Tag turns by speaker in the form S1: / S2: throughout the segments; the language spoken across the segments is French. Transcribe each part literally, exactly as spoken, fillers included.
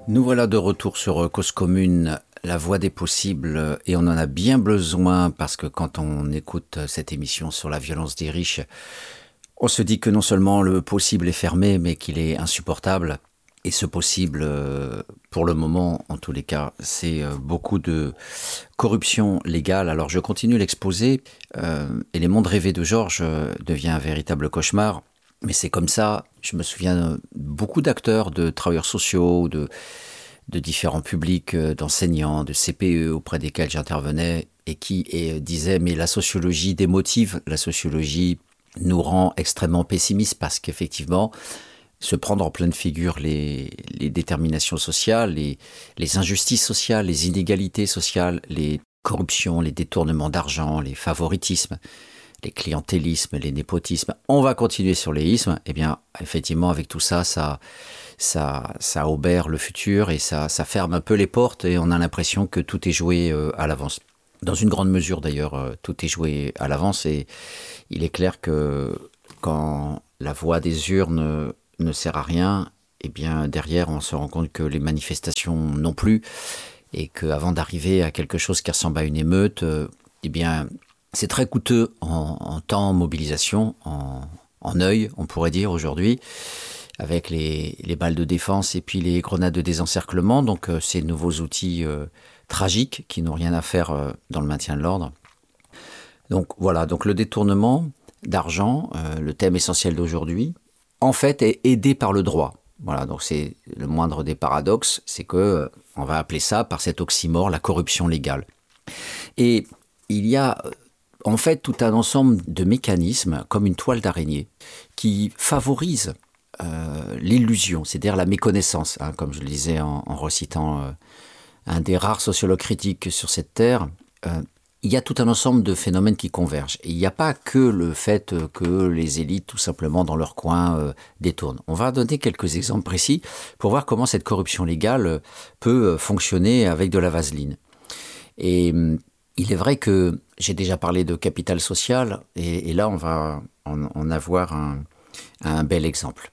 S1: Nous voilà de retour sur Cause Commune, la voie des possibles, et on en a bien besoin parce que quand on écoute cette émission sur la violence des riches, on se dit que non seulement le possible est fermé, mais qu'il est insupportable. Et ce possible, pour le moment, en tous les cas, c'est beaucoup de corruption légale. Alors je continue l'exposé, euh, et les mondes rêvés de Georges devient un véritable cauchemar. Mais c'est comme ça, je me souviens de beaucoup d'acteurs, de travailleurs sociaux, de, de différents publics, d'enseignants, de C P E auprès desquels j'intervenais et qui et, disaient « mais la sociologie démotive, la sociologie nous rend extrêmement pessimistes parce qu'effectivement, se prendre en pleine figure les, les déterminations sociales, les, les injustices sociales, les inégalités sociales, les corruptions, les détournements d'argent, les favoritismes, les clientélismes, les népotismes, on va continuer sur les ismes, eh bien, effectivement, avec tout ça, ça, ça, ça obère le futur et ça, ça ferme un peu les portes et on a l'impression que tout est joué euh, à l'avance. Dans une grande mesure, d'ailleurs, euh, tout est joué à l'avance et il est clair que quand la voix des urnes ne sert à rien, eh bien, derrière, on se rend compte que les manifestations non plus et qu'avant d'arriver à quelque chose qui ressemble à une émeute, euh, eh bien, c'est très coûteux en, en temps, en mobilisation, en, en œil, on pourrait dire aujourd'hui, avec les, les balles de défense et puis les grenades de désencerclement. Donc euh, ces nouveaux outils euh, tragiques qui n'ont rien à faire euh, dans le maintien de l'ordre. Donc voilà, donc le détournement d'argent, euh, le thème essentiel d'aujourd'hui, en fait est aidé par le droit. Voilà, donc c'est le moindre des paradoxes, c'est que euh, on va appeler ça par cet oxymore la corruption légale. Et il y a en fait tout un ensemble de mécanismes, comme une toile d'araignée, qui favorisent euh, l'illusion, c'est-à-dire la méconnaissance, hein, comme je le disais en, en recitant euh, un des rares sociologues critiques sur cette terre. Euh, il y a tout un ensemble de phénomènes qui convergent. Et il n'y a pas que le fait que les élites, tout simplement, dans leur coin, euh, détournent. On va donner quelques exemples précis pour voir comment cette corruption légale peut fonctionner avec de la vaseline. Et il est vrai que j'ai déjà parlé de capital social, et, et là, on va en, en avoir un, un bel exemple.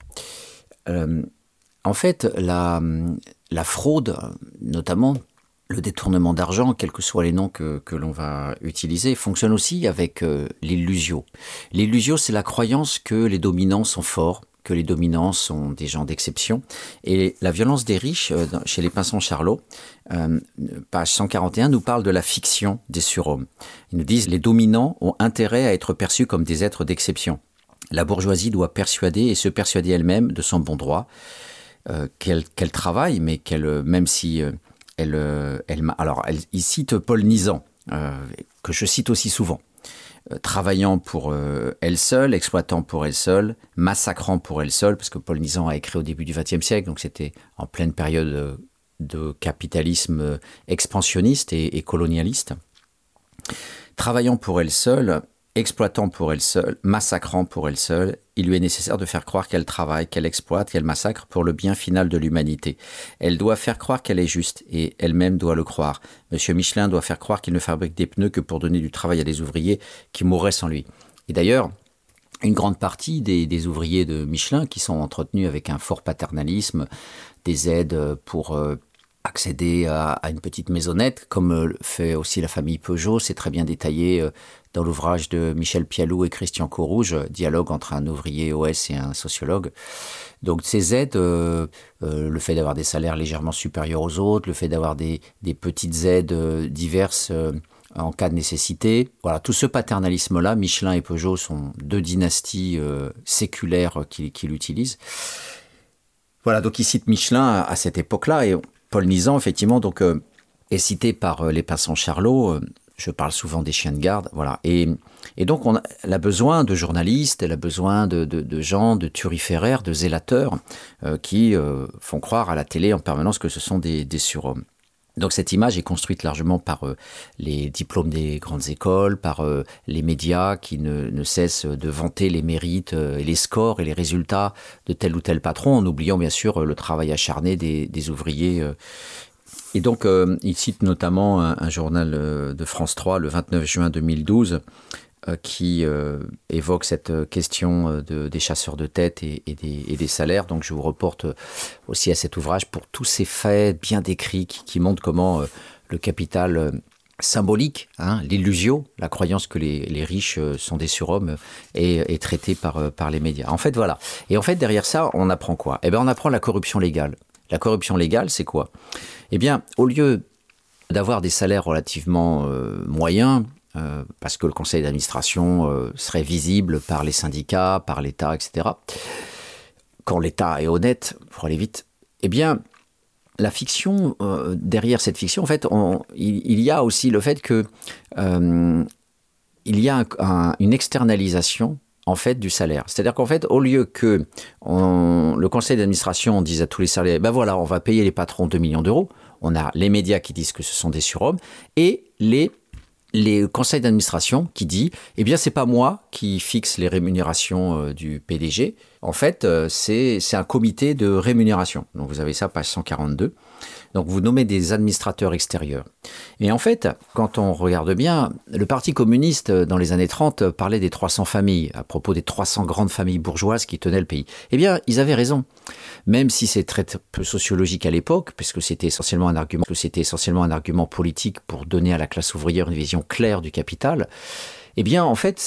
S1: Euh, en fait, la, la fraude, notamment le détournement d'argent, quels que soient les noms que, que l'on va utiliser, fonctionne aussi avec euh, l'illusio. L'illusio, c'est la croyance que les dominants sont forts, que les dominants sont des gens d'exception. Et la violence des riches, euh, chez les Pinson-Charlot, euh, page cent quarante et un, nous parle de la fiction des surhommes. Ils nous disent « Les dominants ont intérêt à être perçus comme des êtres d'exception. La bourgeoisie doit persuader et se persuader elle-même de son bon droit, euh, qu'elle, qu'elle travaille, mais qu'elle, même si euh, elle, elle... Alors, elle, il cite Paul Nizan, euh, que je cite aussi souvent. Travaillant pour euh, elle seule, exploitant pour elle seule, massacrant pour elle seule, parce que Paul Nizan a écrit au début du vingtième siècle, donc c'était en pleine période de capitalisme expansionniste et, et colonialiste. Travaillant pour elle seule, exploitant pour elle seule, massacrant pour elle seule, il lui est nécessaire de faire croire qu'elle travaille, qu'elle exploite, qu'elle massacre pour le bien final de l'humanité. Elle doit faire croire qu'elle est juste, et elle-même doit le croire. Monsieur Michelin doit faire croire qu'il ne fabrique des pneus que pour donner du travail à des ouvriers qui mourraient sans lui. Et d'ailleurs, une grande partie des, des ouvriers de Michelin qui sont entretenus avec un fort paternalisme, des aides pour euh, accéder à, à une petite maisonnette, comme euh, fait aussi la famille Peugeot, c'est très bien détaillé euh, dans l'ouvrage de Michel Pialou et Christian Corouge, dialogue entre un ouvrier O S et un sociologue. Donc ces aides, euh, euh, le fait d'avoir des salaires légèrement supérieurs aux autres, le fait d'avoir des, des petites aides euh, diverses euh, en cas de nécessité, voilà, tout ce paternalisme-là, Michelin et Peugeot sont deux dynasties euh, séculaires qui, qui l'utilisent. Voilà, donc il cite Michelin à, à cette époque-là, et Paul Nizan, effectivement, donc, euh, est cité par euh, les Pinson-Charlot. Euh, je parle souvent des chiens de garde, voilà. Et, et donc, on a, elle a besoin de journalistes, elle a besoin de, de, de gens, de turiféraires, de zélateurs, euh, qui euh, font croire à la télé en permanence que ce sont des, des surhommes. Donc cette image est construite largement par euh, les diplômes des grandes écoles, par euh, les médias qui ne, ne cessent de vanter les mérites euh, et les scores et les résultats de tel ou tel patron, en oubliant bien sûr euh, le travail acharné des, des ouvriers. Euh. Et donc euh, il cite notamment un, un journal euh, de France trois le vingt-neuf juin deux mille douze, euh, qui euh, évoque cette question de, des chasseurs de tête et, et, des, et des salaires. Donc je vous reporte aussi à cet ouvrage pour tous ces faits bien décrits qui, qui montrent comment euh, le capital euh, symbolique, hein, l'illusion, la croyance que les, les riches sont des surhommes est, est traité par, par les médias. En fait, voilà. Et en fait, derrière ça, on apprend quoi? Eh bien, on apprend la corruption légale. La corruption légale, c'est quoi? Eh bien, au lieu d'avoir des salaires relativement euh, moyens, euh, parce que le conseil d'administration euh, serait visible par les syndicats, par l'État, et cetera, quand l'État est honnête, pour aller vite, eh bien, la fiction, euh, derrière cette fiction, en fait, on, il, il y a aussi le fait que euh, il y a un, un, une externalisation en fait du salaire. C'est-à-dire qu'en fait, au lieu que on, le conseil d'administration dise à tous les salariés, ben voilà, on va payer les patrons deux millions d'euros, on a les médias qui disent que ce sont des surhommes et les les conseils d'administration qui dit, eh bien, c'est pas moi qui fixe les rémunérations euh, du P D G. En fait, euh, c'est, c'est un comité de rémunération. Donc, vous avez ça, page cent quarante-deux. Donc, vous nommez des administrateurs extérieurs. Et en fait, quand on regarde bien, le Parti communiste, dans les années trente, parlait des trois cents familles, à propos des trois cents grandes familles bourgeoises qui tenaient le pays. Eh bien, ils avaient raison. Même si c'est très peu sociologique à l'époque, puisque c'était essentiellement un argument, que c'était essentiellement un argument politique pour donner à la classe ouvrière une vision claire du capital, eh bien, en fait,